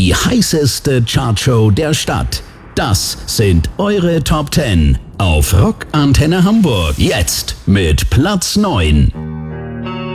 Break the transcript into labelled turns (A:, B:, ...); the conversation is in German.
A: Die heißeste Chartshow der Stadt. Das sind eure Top 10 auf Rock Antenne Hamburg. Jetzt mit Platz 9.